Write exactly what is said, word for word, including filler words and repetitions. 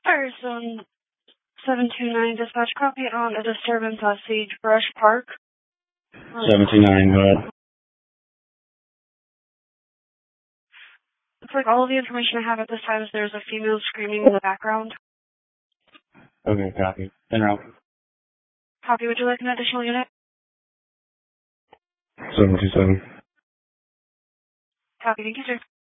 Firezone seven two nine dispatch, copy on a disturbance at Sagebrush Park. seven two nine, go ahead. Looks like all of the information I have at this time is there's a female screaming in the background. Okay, copy. En route. Copy, would you like an additional unit? seven two seven. Copy, thank you, sir.